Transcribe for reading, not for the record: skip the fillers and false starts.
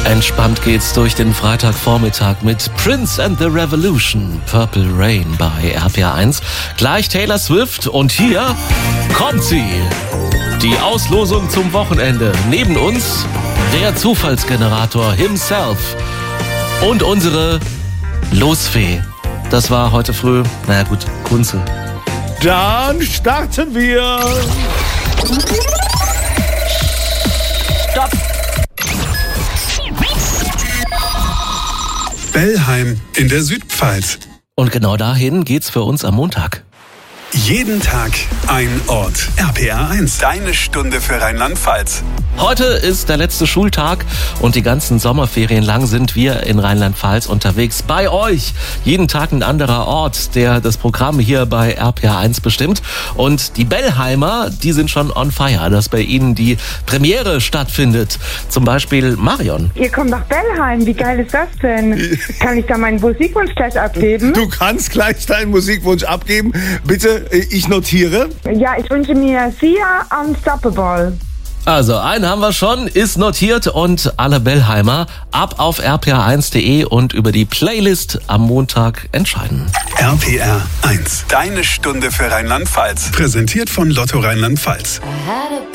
Entspannt geht's durch den Freitagvormittag mit Prince and the Revolution, Purple Rain bei RPR1. Gleich Taylor Swift und hier kommt sie. Die Auslosung zum Wochenende. Neben uns der Zufallsgenerator himself und unsere Losfee. Das war heute früh, naja gut, Kunze. Dann starten wir. Stopp! Bellheim in der Südpfalz. Und genau dahin geht's für uns am Montag. Jeden Tag ein Ort. RPR1, deine Stunde für Rheinland-Pfalz. Heute ist der letzte Schultag und die ganzen Sommerferien lang sind wir in Rheinland-Pfalz unterwegs. Bei euch jeden Tag ein anderer Ort, der das Programm hier bei RPR1 bestimmt. Und die Bellheimer, die sind schon on fire, dass bei ihnen die Premiere stattfindet. Zum Beispiel Marion. Ihr kommt nach Bellheim, wie geil ist das denn? Kann ich da meinen Musikwunsch gleich abgeben? Du kannst gleich deinen Musikwunsch abgeben. Bitte, ich notiere. Ja, ich wünsche mir Sia Unstoppable. Also, einen haben wir schon, ist notiert und alle Bellheimer ab auf rpr1.de und über die Playlist am Montag entscheiden. RPR1, deine Stunde für Rheinland-Pfalz. Präsentiert von Lotto Rheinland-Pfalz. I had a